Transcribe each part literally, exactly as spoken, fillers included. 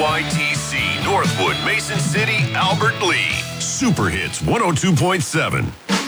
Y T C, Northwood, Mason City, Albert Lee. Super Hits one oh two point seven.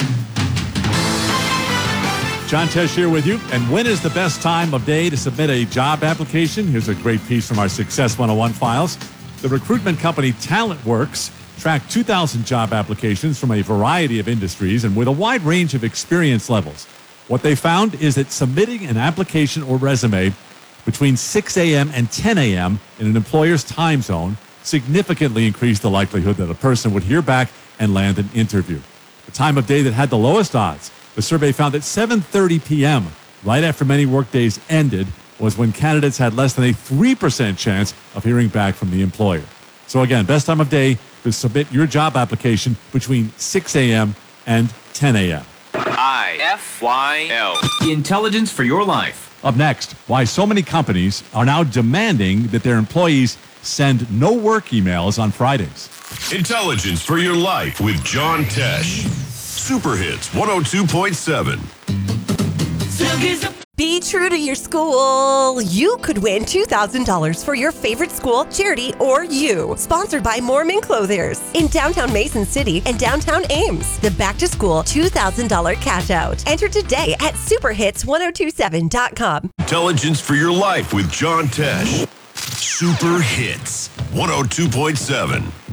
John Tesh here with you. And when is the best time of day to submit a job application? Here's a great piece from our Success one oh one files. The recruitment company TalentWorks tracked two thousand job applications from a variety of industries and with a wide range of experience levels. What they found is that submitting an application or resume between six a.m. and ten a.m. in an employer's time zone significantly increased the likelihood that a person would hear back and land an interview. The time of day that had the lowest odds, the survey found that seven thirty p.m., right after many workdays ended, was when candidates had less than a three percent chance of hearing back from the employer. So again, best time of day to submit your job application between six a.m. and ten a.m. I F Y L. Intelligence for your life. Up next, why so many companies are now demanding that their employees send no work emails on Fridays. Intelligence for your life with John Tesh. Super Hits one oh two point seven. Be true to your school. You could win two thousand dollars for your favorite school, charity, or you. Sponsored by Mormon Clothiers in downtown Mason City and downtown Ames. The Back to School two thousand dollars cash out. Enter today at super hits ten twenty-seven dot com. Intelligence for your life with John Tesh. Super Hits one oh two point seven.